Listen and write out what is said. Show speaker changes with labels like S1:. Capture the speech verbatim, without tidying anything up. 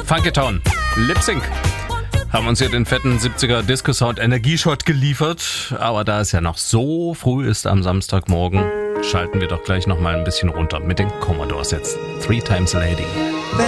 S1: Funkytown, Lip Sync. Haben uns hier den fetten siebziger Disco-Sound Energieshot geliefert. Aber da es ja noch so früh ist am Samstagmorgen, schalten wir doch gleich noch mal ein bisschen runter mit den Commodores jetzt. Three Times a Lady.